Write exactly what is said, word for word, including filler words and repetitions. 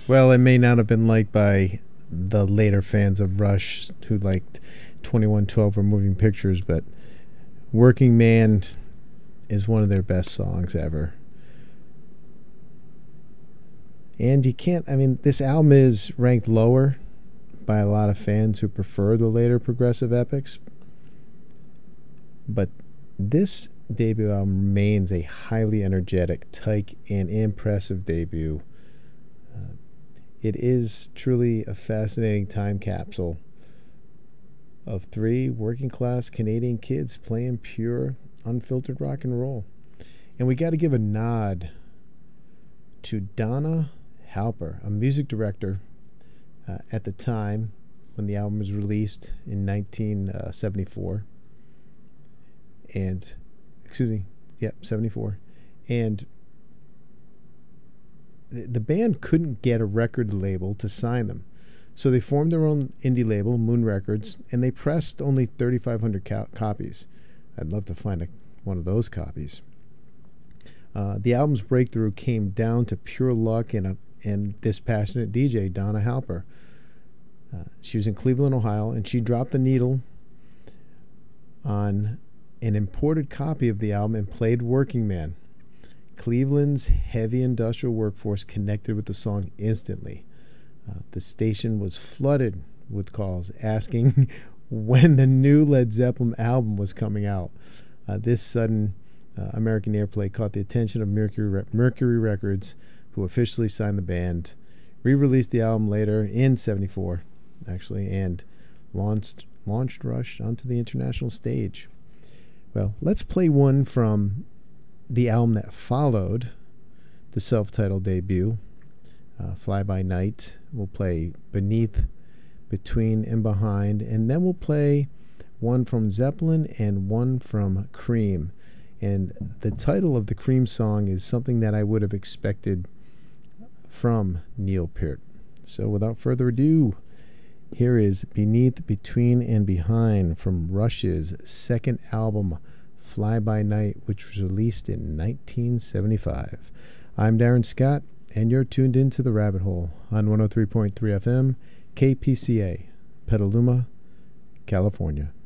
Well, it may not have been liked by the later fans of Rush who liked twenty-one twelve or Moving Pictures, but Working Man is one of their best songs ever. And you can't, I mean, this album is ranked lower by a lot of fans who prefer the later progressive epics, but this debut album remains a highly energetic, tight, and impressive debut. Uh, it is truly a fascinating time capsule of three working class Canadian kids playing pure, unfiltered rock and roll. And we got to give a nod to Donna Halper, a music director uh, at the time when the album was released in nineteen seventy-four. And, excuse me, yep, seventy-four. And the, the band couldn't get a record label to sign them. So they formed their own indie label, Moon Records, and they pressed only thirty-five hundred co- copies. I'd love to find a, one of those copies. Uh, the album's breakthrough came down to pure luck and, a, and this passionate D J, Donna Halper. Uh, she was in Cleveland, Ohio, and she dropped the needle on an imported copy of the album and played Working Man. Cleveland's heavy industrial workforce connected with the song instantly. Uh, the station was flooded with calls asking when the new Led Zeppelin album was coming out. Uh, this sudden uh, American airplay caught the attention of Mercury, Re- Mercury Records, who officially signed the band, re-released the album later in seventy-four, actually, and launched, launched Rush onto the international stage. Well, let's play one from the album that followed the self-titled debut, uh, Fly By Night. We'll play Beneath, Between, and Behind, and then we'll play one from Zeppelin and one from Cream. And the title of the Cream song is something that I would have expected from Neil Peart. So without further ado, here is Beneath, Between, and Behind from Rush's second album, Fly By Night, which was released in nineteen seventy-five. I'm Darren Scott, and you're tuned into The Rabbit Hole on one oh three point three F M, K P C A, Petaluma, California.